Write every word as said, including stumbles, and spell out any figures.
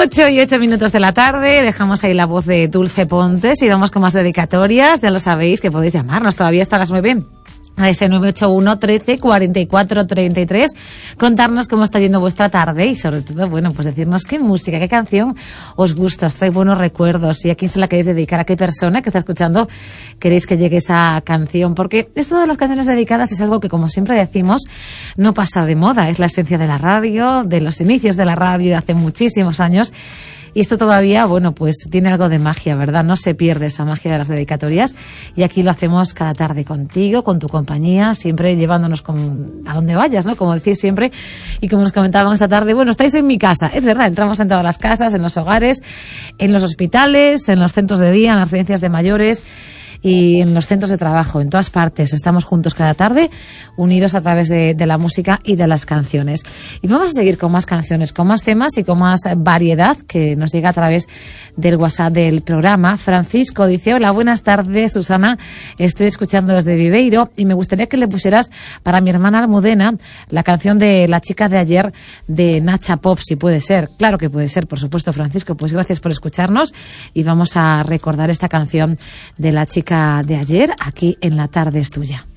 ocho y ocho minutos de la tarde, dejamos ahí la voz de Dulce Pontes y vamos con más dedicatorias. Ya lo sabéis que podéis llamarnos todavía hasta las nueve. A ese nueve ocho uno, trece, cuarenta y cuatro, treinta y tres, contarnos cómo está yendo vuestra tarde y sobre todo, bueno, pues decirnos qué música, qué canción os gusta, os trae buenos recuerdos y a quién se la queréis dedicar, a qué persona que está escuchando queréis que llegue esa canción, porque esto de las canciones dedicadas es algo que, como siempre decimos, no pasa de moda, es la esencia de la radio, de los inicios de la radio de hace muchísimos años. Y esto todavía, bueno, pues tiene algo de magia, ¿verdad? No se pierde esa magia de las dedicatorias. Y aquí lo hacemos cada tarde contigo, con tu compañía, siempre llevándonos con, a donde vayas, ¿no? Como decís siempre. Y como nos comentábamos esta tarde, bueno, estáis en mi casa. Es verdad, entramos en todas las casas, en los hogares, en los hospitales, en los centros de día, en las residencias de mayores y en los centros de trabajo, en todas partes. Estamos juntos cada tarde, unidos a través de, de la música y de las canciones. Y vamos a seguir con más canciones, con más temas y con más variedad que nos llega a través del WhatsApp del programa. Francisco dice: hola, buenas tardes, Susana. Estoy escuchando desde Viveiro y me gustaría que le pusieras para mi hermana Almudena la canción de La chica de ayer de Nacha Pop, si puede ser. Claro que puede ser, por supuesto, Francisco. Pues gracias por escucharnos y vamos a recordar esta canción de La chica de ayer aquí en La tarde es tuya.